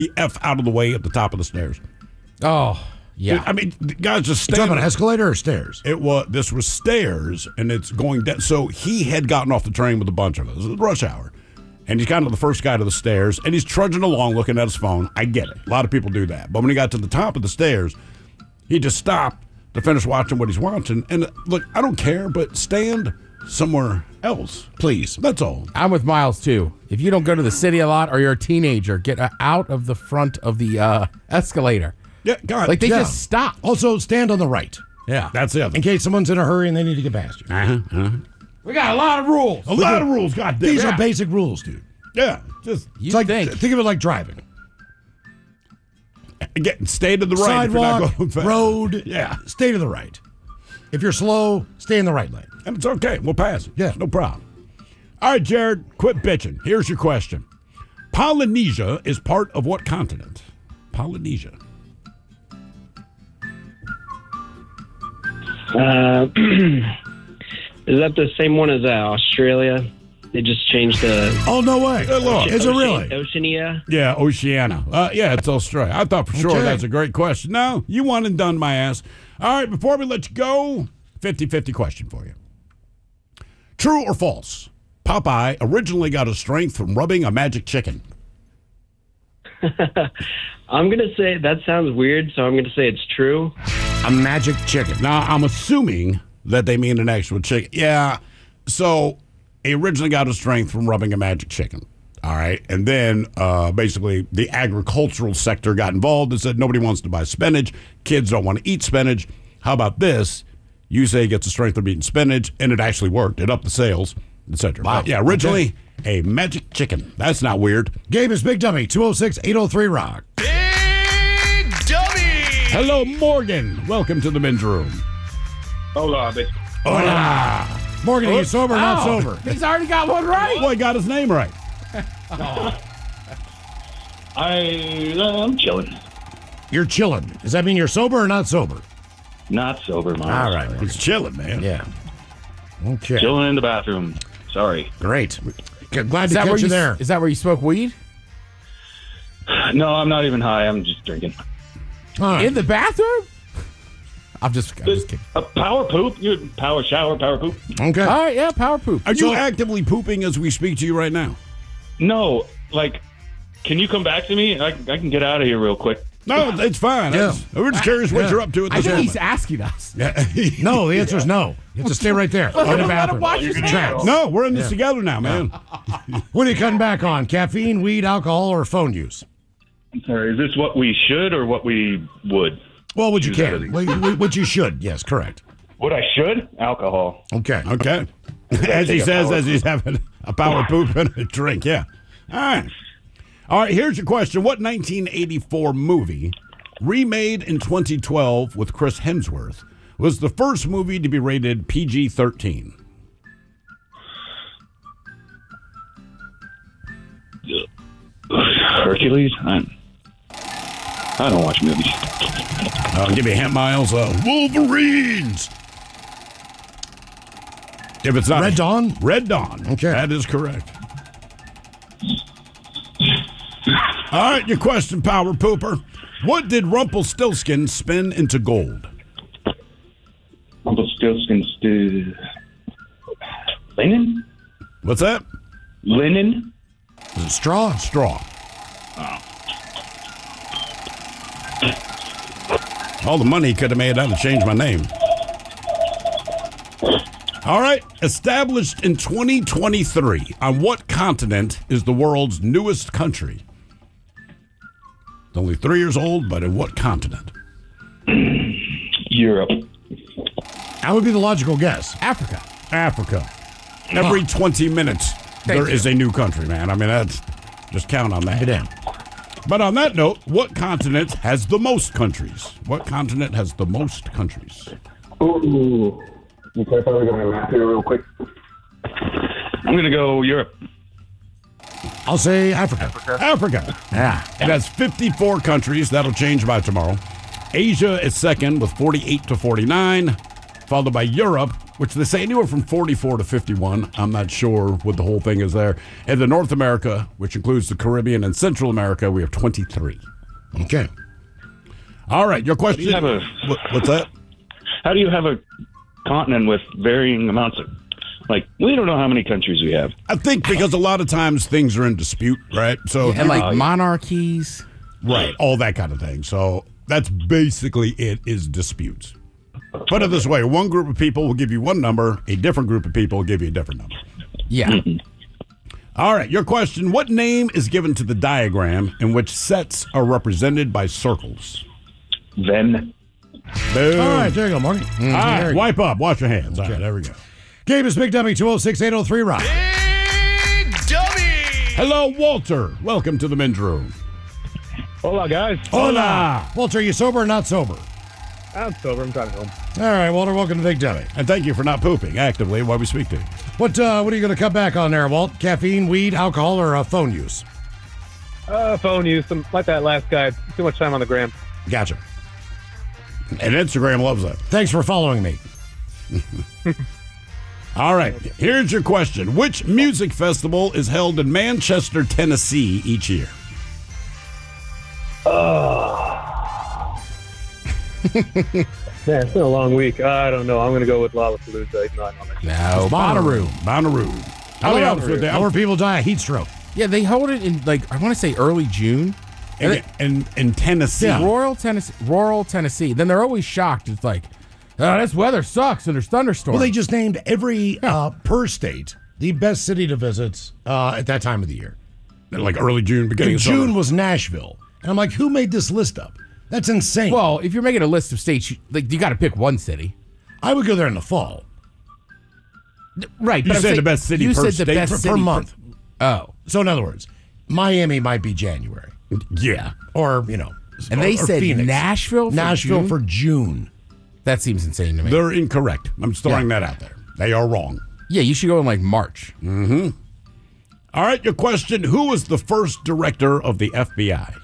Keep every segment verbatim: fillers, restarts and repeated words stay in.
the F out of the way at the top of the stairs. Oh, yeah. Dude, I mean, the guys just You standing. talking about escalator or stairs? It was this was stairs, and it's going down. So he had gotten off the train with a bunch of us. It was rush hour, and he's kind of the first guy to the stairs, and he's trudging along, looking at his phone. I get it. A lot of people do that, but when he got to the top of the stairs, he just stopped to finish watching what he's watching. And look, I don't care, but stand somewhere else, please. That's all. I'm with Miles, too. If you don't go to the city a lot or you're a teenager, get uh, out of the front of the uh, escalator. Yeah, God. Like, they Yeah. just stop. Also, stand on the right. Yeah. That's it. In case someone's in a hurry and they need to get past you. Uh-huh, uh-huh. We got a lot of rules. A lot of rules, God damn. These yeah. are basic rules, dude. Yeah, just You It's like, think. think of it like driving. get stay to the right. if you're Sidewalk, not going fast. road, Yeah, stay to the right. If you're slow, stay in the right lane. and it's okay. We'll pass it. Yeah. no problem. All right, Jared, quit bitching. Here's your question. Polynesia is part of what continent? Polynesia. Uh, is that the same one as uh, Australia? They just changed the. Oh, no way. Good Lord. Is it Ocean- really? Oceania? Yeah, Oceania. Uh, yeah, it's Australia. I thought for sure Okay. that's a great question. No, you won and done, my ass. All right, before we let you go, fifty-fifty question for you. True or false? Popeye originally got his strength from rubbing a magic chicken. I'm going to say that sounds weird, so I'm going to say it's true. A magic chicken. Now, I'm assuming that they mean an actual chicken. Yeah, so he originally got his strength from rubbing a magic chicken. All right, and then uh, basically the agricultural sector got involved and said nobody wants to buy spinach. Kids don't want to eat spinach. How about this? You say he gets the strength from eating spinach, and it actually worked. It upped the sales, et cetera. Wow. But yeah, originally a magic chicken. That's not weird. Game is Big Dummy, two oh six, eight oh three, rock. Big Dummy! Hello, Morgan. Welcome to the men's room. Hola, bitch. Hola. Morgan, are you sober or not Oh, sober? He's already got one right. Boy, got his name right. I, uh, I'm chilling. You're chilling. Does that mean you're sober or not sober? Not sober, Miles. All right. He's chilling, man. Yeah. Okay. Chilling in the bathroom. Sorry. Great. Glad Is to that, where catch you you, there. is that where you smoke weed? No, I'm not even high. I'm just drinking. All right. In the bathroom? I'm just, I'm just kidding. A power poop? You power shower, power poop? Okay. All right, yeah, power poop. Are you So- actively pooping as we speak to you right now? No, like, can you come back to me? I, I can get out of here real quick. No, it's fine. Yeah. That's- We're just curious what Yeah. you're up to at I this think moment. he's asking us. No, the answer is no. You have to stay right there in the Let him bathroom. wash his hands. No, we're in this together now, man. What are you cutting back on? Caffeine, weed, alcohol, or phone use? I'm sorry, is this what we should or what we would? Well, what you Use can. everything. What you- what you should. Yes, correct. What I should? Alcohol. Okay. Okay. As he take a says, power as he's having a power poop and a drink. Yeah. All right. All right, here's your question. What nineteen eighty-four movie, remade in twenty twelve with Chris Hemsworth, was the first movie to be rated P G thirteen? Hercules? I, I don't watch movies. I'll give you a hint, Miles. Uh, Wolverines. If it's not Red Dawn? Red Dawn. Okay. That is correct. All right, your question, Power Pooper. What did Rumpelstiltskin spin into gold? Rumpelstiltskin's do linen? What's that? Linen? Is it straw? Straw. All the money he could have made out to change my name. All right. Established in twenty twenty-three, on what continent is the world's newest country? It's only three years old, but in what continent? Europe. That would be the logical guess. Africa. Africa. Every twenty minutes, there you. is a new country, man. I mean, that's just count on that. Be damned. But on that note, what continent has the most countries? What continent has the most countries? Ooh. You care if I look at my map here real quick? I'm going to go Europe. I'll say Africa. Africa. Yeah. It has fifty-four countries. That'll change by tomorrow. Asia is second with forty-eight to forty-nine, followed by Europe which they say anywhere from forty-four to fifty-one. I'm not sure what the whole thing is there. And then North America, which includes the Caribbean and Central America, we have twenty-three. Okay. All right, your question. Do you have a- what, what's that? How do you have a continent with varying amounts of, like, we don't know how many countries we have. I think because a lot of times things are in dispute, right? So And like monarchies. right, all that kind of thing. So that's basically it, is disputes. Put it this way, one group of people will give you one number, a different group of people will give you a different number. Yeah. All right, your question. What name is given to the diagram in which sets are represented by circles? Then Boom. All right, there you go, Marty. All right, wipe up. Wash your hands. All right, there we go. Game is Big Dummy, two oh six, eight oh three, Rock. Big Dummy. Hello, Walter. Welcome to the men's room. Hola, guys. Hola. Walter, are you sober or not sober? I'm sober. I'm driving home. All right, Walter, welcome to Big Dummy. And thank you for not pooping actively while we speak to you. What uh, what are you going to cut back on there, Walt? Caffeine, weed, alcohol, or uh, phone use? Uh, phone use. Some, like that last guy. Too much time on the gram. Gotcha. And Instagram loves that. Thanks for following me. All right, here's your question. Which music festival is held in Manchester, Tennessee each year? Man, it's been a long week. I don't know. I'm going to go with Lollapalooza. No, I know that. No, Bonnaroo. Bonnaroo. I'll be honest with you. How are people die of heat stroke? Yeah, they hold it in, like, I want to say early June. And In, in, in Tennessee. Yeah. Rural Tennessee, rural Tennessee. Then they're always shocked. It's like, oh, this weather sucks and there's thunderstorms. Well, they just named every uh, per state the best city to visit uh, at that time of the year. Like early June, beginning In of June summer. was Nashville, and I'm like, who made this list up? That's insane. Well, if you're making a list of states, you, like you got to pick one city, I would go there in the fall right? You but I'm said saying- the best city You per said the state best for, city per month. Oh, So in other words, Miami might be January, Yeah. or you know, and or- they or said Phoenix. Nashville. For Nashville June? for June. That seems insane to me. They're incorrect. I'm just throwing that out there. They are wrong. Yeah, you should go in like March. All right, your question. Who was the first director of the F B I?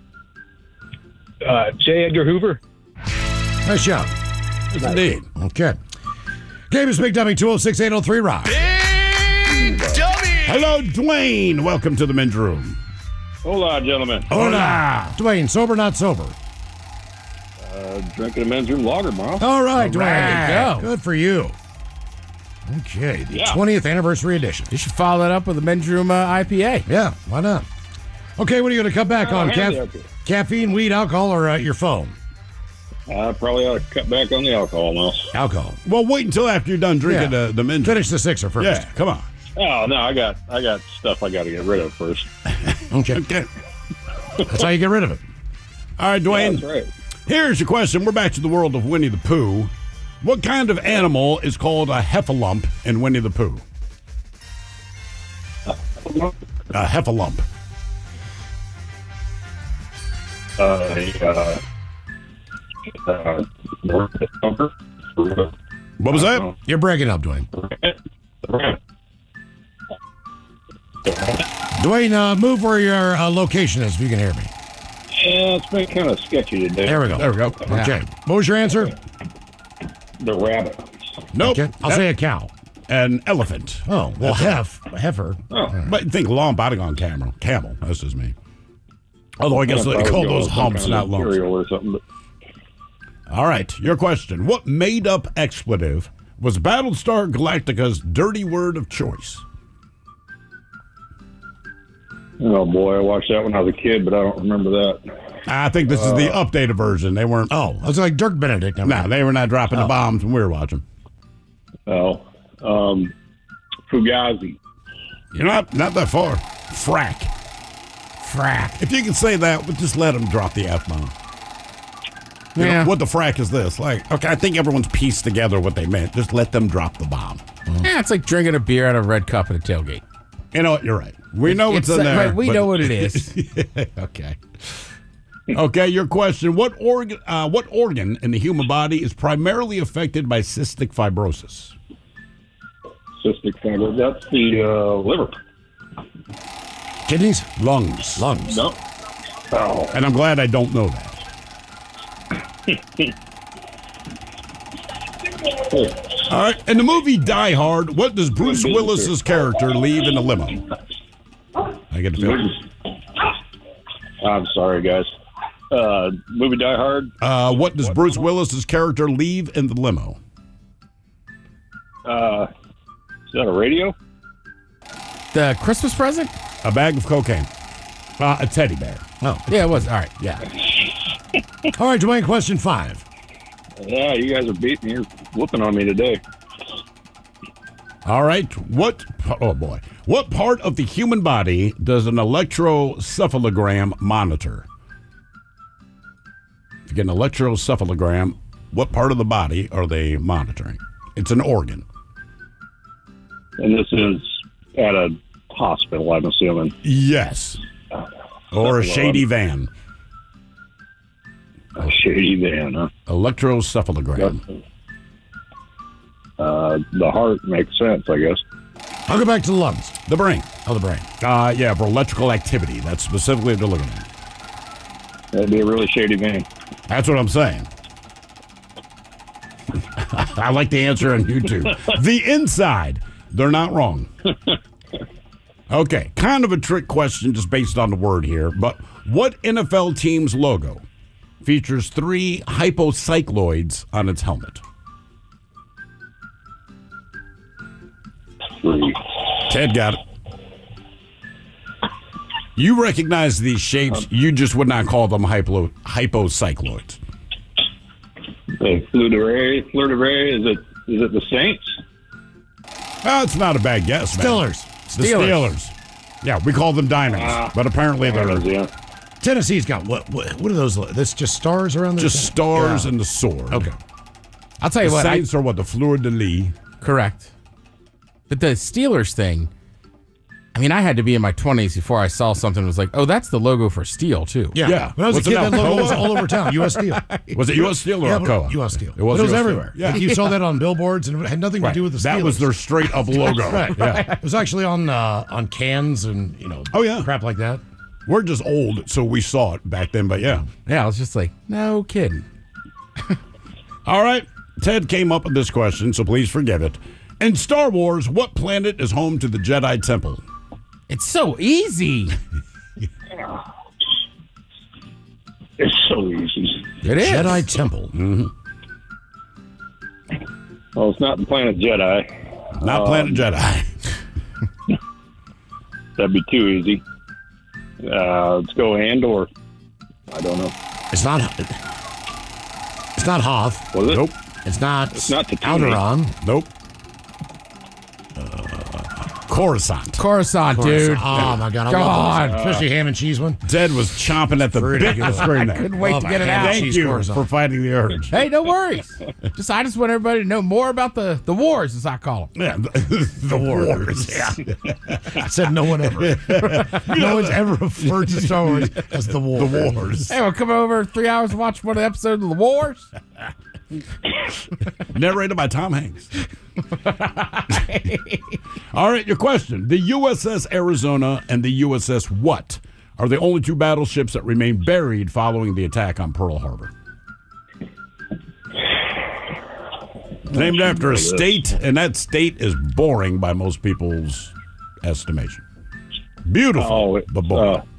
Uh, J. Edgar Hoover. Nice job. Indeed. Okay. Game is Big Dummy, two oh six, eight oh three, Rock. Big Dummy. Hello, Dwayne. Welcome to the men's room. Hola, gentlemen. Hola. Dwayne, sober, not sober? Uh, drinking a men's room lager, Mom. All right, Dwayne. right. Go. Good for you. Okay, the Yeah. twentieth anniversary edition. You should follow that up with a men's room uh, I P A. Yeah, why not? Okay, what are you going to cut back Oh, on? handy Caff- up here. caffeine, weed, alcohol, or uh, your phone? I probably ought to cut back on the alcohol now. Alcohol. Well, wait until after you're done drinking Yeah. the, the men's Finish the sixer first. Yeah, come on. Oh no, I got I got stuff I got to get rid of first. Okay. Okay. That's how you get rid of it. All right, Dwayne. That's right. Here's your question. We're back to the world of Winnie the Pooh. What kind of animal is called a heffalump in Winnie the Pooh? A heffalump. Uh, uh, uh, What was that? You're breaking up, Dwayne. Dwayne, uh, move where your uh, location is if you can hear me. Yeah, it's been kind of sketchy today. There we go. There we go. Okay. What was your answer? The rabbit. Nope. Okay. I'll say a cow. An elephant. Oh, well, hef, a heifer. Oh, But think lump, I'd have gone camel. Camel. That's just me. Although I guess they call those humps, not lumps. Or something, but All right, your question. What made-up expletive was Battlestar Galactica's dirty word of choice? oh boy, I watched that when I was a kid, but I don't remember that. I think this is the updated version. They weren't. Oh, I was like Dirk Benedict. No, nah, they were not dropping the bombs when we were watching. Oh, um, Fugazi. You're not not that far. Frack. Frack. If you can say that, we'll just let them drop the F bomb. You know, Yeah. what the frack is this? Like, okay, I think everyone's pieced together what they meant. Just let them drop the bomb. Yeah, it's like drinking a beer out of a red cup at a tailgate. You know what? You're right. We know what's It's, in uh, there. right, we but- know what it is. Okay. Okay, your question. What organ uh, what organ in the human body is primarily affected by cystic fibrosis? Cystic fibrosis. That's the uh, liver. Kidneys? Lungs. Lungs. No. Oh, And I'm glad I don't know that. All right, In the movie Die Hard, what does Bruce Willis's character leave in the limo? I get the feel. I'm sorry, guys. Uh, movie Die Hard. Uh, what does Bruce Willis's character leave in the limo? Uh, is that a radio? The Christmas present? A bag of cocaine. Uh, a teddy bear. Oh, Yeah, it was. All right. Yeah. all right, Dwayne. Question five. Yeah, you guys are beating. You're whooping on me today. All right. What? Oh boy. What part of the human body does an electrocephalogram monitor? If you get an electrocephalogram, what part of the body are they monitoring? It's an organ. And this is at a hospital, I'm assuming. Yes. Or a shady van. A shady van, huh? Electrocephalogram. Uh, the heart makes sense, I guess. I'll go back to the lungs. The brain. Oh, the brain. Uh, yeah, for electrical activity. That's specifically what they're looking at. That'd be a really shady van. That's what I'm saying. I like the answer on YouTube. The inside. They're not wrong. Okay, kind of a trick question just based on the word here, but what N F L team's logo features three hypocycloids on its helmet? Three. Ted got it. You recognize these shapes, you just would not call them hypo, hypocycloids. The Fleur de Ray, Fleur de Ray, is it, is it the Saints? Well, it's not a bad guess, man. Steelers. The Steelers. Yeah, we call them diamonds, Uh, but apparently they're Yeah. Tennessse's got what? What, what are those? That's just stars around there. just stars Yeah. and the sword. Okay. I'll tell The you what. I, Saints are what, the Fleur de Lis. correct. But the Steelers thing, I mean, I had to be in my twenties before I saw something that was like, oh, that's the logo for Steel, too. Yeah. Yeah. When I was What's a it kid, now, that logo Coa? was all over town. U S Steel. Was it U S Steel or Yeah, Alcoa? but U S Steel. It was, But it was U S Steel. everywhere. Yeah. Like, you saw that on billboards, and it had nothing to Right. do with the Steelers. That was their straight up logo. Right. Yeah. It was actually on uh, on cans and you know. Oh, yeah. Crap like that. We're just old, so we saw it back then, but yeah. Yeah, I was just like, no kidding. All right. Ted came up with this question, so please forgive it. In Star Wars, what planet is home to the Jedi Temple? It's so easy. It's so easy. It is. Jedi Temple. Mm-hmm. Well, it's not the planet Jedi. Not Planet Jedi. That'd be too easy. Uh, let's go Andor. I don't know. It's not. It's not Hoth. Was it? Nope. It's not. It's not Tatooine. Alderaan. Nope. Coruscant. Coruscant, dude. Oh my God! I Come love on. those. Especially ham and cheese one. Ted was chomping at the Pretty bit to good. scream that. Couldn't wait Love to a get it ham out. and Thank cheese you Coruscant. for fighting the urge. Hey, no worries. Just I just want everybody to know more about the, the wars, as I call them. Yeah, the, the wars. Yeah. I said no one ever. no one's ever referred to Star Wars as the war. The wars. Hey, we'll come over three hours and watch one of the episodes of the wars. Narrated by Tom Hanks. All right, your question. The U S S Arizona and the U S S what are the only two battleships that remain buried following the attack on Pearl Harbor? Named after a state, and that state is boring by most people's estimation. Beautiful, Oh, it- but boring. uh,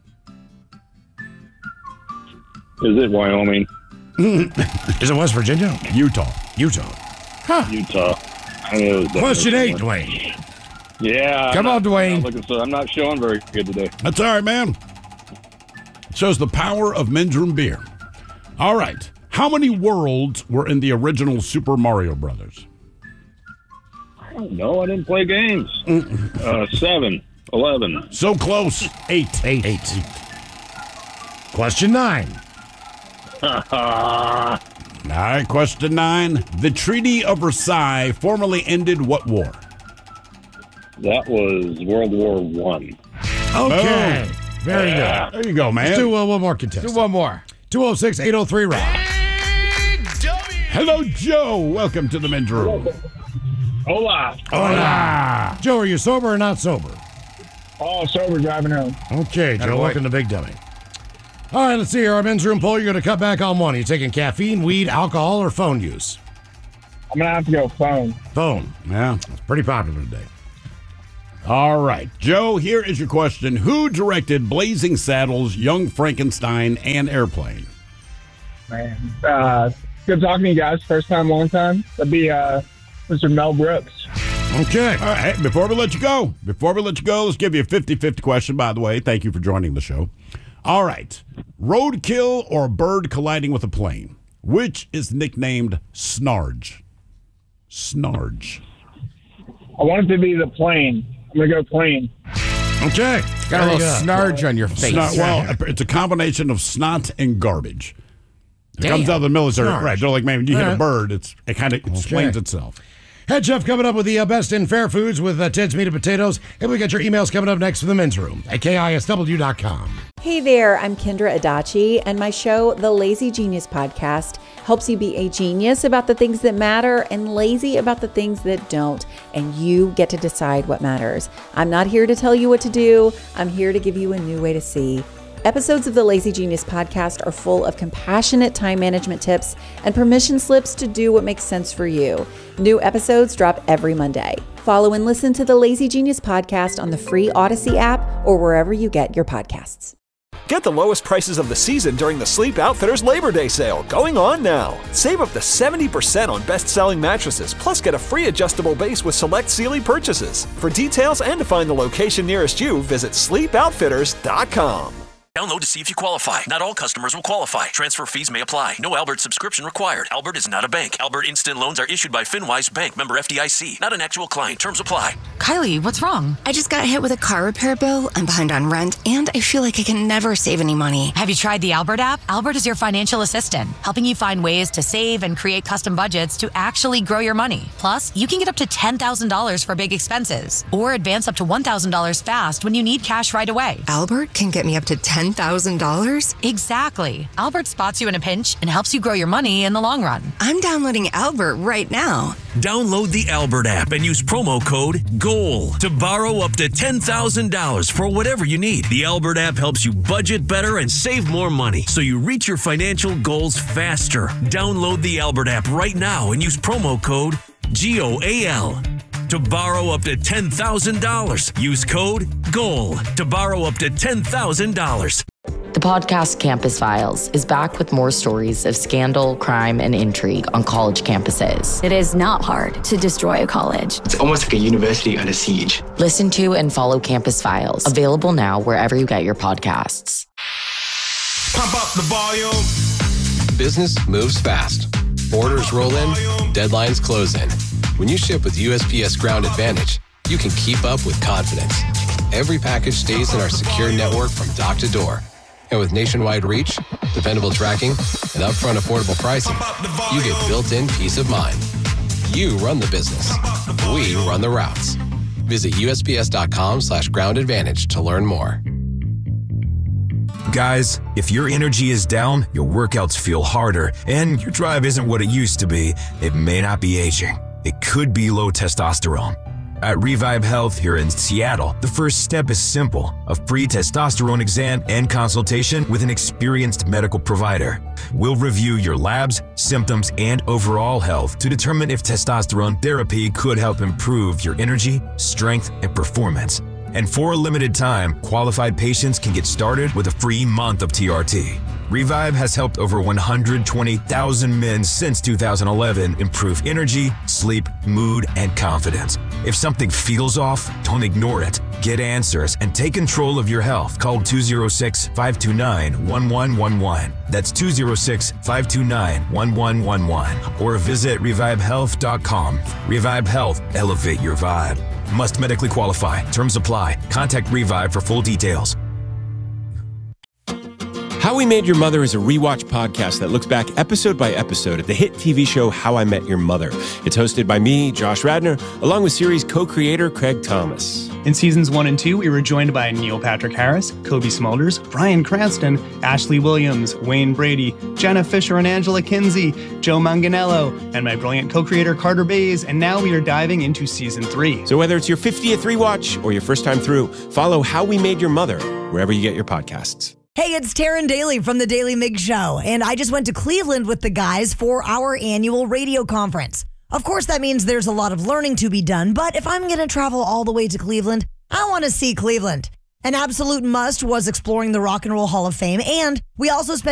Is it Wyoming? Is it West Virginia? Utah. Utah. Utah. I knew it was definitely Question eight, somewhere. Dwayne. Yeah. Come I'm on, not- Dwayne. I'm, not looking so, I'm not showing very good today. That's all right, man. Shows the power of men's room beer. All right. How many worlds were in the original Super Mario Brothers? I don't know. I didn't play games. Uh, seven. Eleven. So close. Eight. Eight. Eight. Question nine. All right, question nine. The Treaty of Versailles formally ended what war? That was World War One. Okay. Very Yeah. good. There you go, man. Let's do uh, one more contestant. Do one more. two oh six, eight oh three, Rob. Hello, Joe. Welcome to the men's room. Hola. Hola. Joe, are you sober or not sober? Oh, sober driving home. Okay, Joe, Attaboy. welcome to Big Dummy. All right, let's see here. Our men's room poll, you're going to cut back on one. Are you taking caffeine, weed, alcohol, or phone use? I'm going to have to go phone. Phone. Yeah. It's pretty popular today. All right. Joe, here is your question. Who directed Blazing Saddles, Young Frankenstein, and Airplane? Man, uh, good talking to you guys. First time, long time. That'd be uh, Mister Mel Brooks. Okay. All right. Before we let you go, before we let you go, let's give you a fifty-fifty question, by the way. Thank you for joining the show. All right. Roadkill or a bird colliding with a plane? Which is nicknamed Snarge? Snarge. I want it to be the plane. I'm going to go plane. Okay. Got a little Very good. snarge on your face. Snot, well, it's a combination of snot and garbage. It Damn. comes out of the military. Snarge. Right. They're like, man, when you hit All a right. bird, it's it kind of explains itself. Head Chef coming up with the uh, best in fair foods with uh, Ted's Meat and Potatoes. And we got your emails coming up next from the men's room at K I S W dot com. Hey there, I'm Kendra Adachi, and my show, The Lazy Genius Podcast, helps you be a genius about the things that matter and lazy about the things that don't. And you get to decide what matters. I'm not here to tell you what to do. I'm here to give you a new way to see. Episodes of the Lazy Genius Podcast are full of compassionate time management tips and permission slips to do what makes sense for you. New episodes drop every Monday. Follow and listen to the Lazy Genius Podcast on the free Odyssey app or wherever you get your podcasts. Get the lowest prices of the season during the Sleep Outfitters Labor Day sale, going on now. Save up to seventy percent on best-selling mattresses, plus get a free adjustable base with select Sealy purchases. For details and to find the location nearest you, visit sleep outfitters dot com. Download to see if you qualify. Not all customers will qualify. Transfer fees may apply. No Albert subscription required. Albert is not a bank. Albert Instant Loans are issued by FinWise Bank, member F D I C. Not an actual client. Terms apply. Kylie, what's wrong? I just got hit with a car repair bill. I'm behind on rent, and I feel like I can never save any money. Have you tried the Albert app? Albert is your financial assistant, helping you find ways to save and create custom budgets to actually grow your money. Plus, you can get up to ten thousand dollars for big expenses, or advance up to one thousand dollars fast when you need cash right away. Albert can get me up to ten thousand dollars? Exactly. Albert spots you in a pinch and helps you grow your money in the long run. I'm downloading Albert right now. Download the Albert app and use promo code GOAL to borrow up to ten thousand dollars for whatever you need. The Albert app helps you budget better and save more money so you reach your financial goals faster. Download the Albert app right now and use promo code G O A L to borrow up to ten thousand dollars. Use code GOAL to borrow up to ten thousand dollars. The podcast Campus Files is back with more stories of scandal, crime, and intrigue on college campuses. It is not hard to destroy a college. It's almost like a university under siege. Listen to and follow Campus Files, available now wherever you get your podcasts. Pump up the volume. Business moves fast. Orders roll in, deadlines close in. When you ship with U S P S Ground Advantage, you can keep up with confidence. Every package stays in our secure network from dock to door. And with nationwide reach, dependable tracking, and upfront affordable pricing, you get built-in peace of mind. You run the business. We run the routes. Visit U S P S dot com slash ground advantage to learn more. Guys, if your energy is down, your workouts feel harder, and your drive isn't what it used to be, it may not be aging. It could be low testosterone. At Revive Health here in Seattle, the first step is simple: a free testosterone exam and consultation with an experienced medical provider. We'll review your labs, symptoms, and overall health to determine if testosterone therapy could help improve your energy, strength, and performance. And for a limited time, qualified patients can get started with a free month of T R T. Revive has helped over one hundred twenty thousand men since two thousand eleven improve energy, sleep, mood, and confidence. If something feels off, don't ignore it. Get answers and take control of your health. Call two oh six, five two nine, one one one one. That's two oh six, five two nine, one one one one. Or visit revive health dot com. Revive Health, elevate your vibe. Must medically qualify. Terms apply. Contact Revive for full details. How We Made Your Mother is a rewatch podcast that looks back episode by episode at the hit T V show How I Met Your Mother. It's hosted by me, Josh Radnor, along with series co-creator Craig Thomas. In seasons one and two, we were joined by Neil Patrick Harris, Kobe Smulders, Bryan Cranston, Ashley Williams, Wayne Brady, Jenna Fisher and Angela Kinsey, Joe Manganiello, and my brilliant co-creator Carter Bays, and now we are diving into season three. So whether it's your fiftieth rewatch or your first time through, follow How We Made Your Mother wherever you get your podcasts. Hey, it's Taryn Daly from The Daily Mig Show, and I just went to Cleveland with the guys for our annual radio conference. Of course, that means there's a lot of learning to be done, but if I'm going to travel all the way to Cleveland, I want to see Cleveland. An absolute must was exploring the Rock and Roll Hall of Fame, and we also spent